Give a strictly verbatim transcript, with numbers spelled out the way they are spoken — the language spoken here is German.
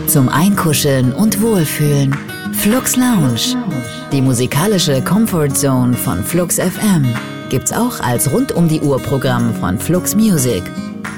Zum Einkuscheln und Wohlfühlen. Flux Lounge. Die musikalische Comfort Zone von Flux F M gibt's auch als rund um die Uhr Programm von Flux Music.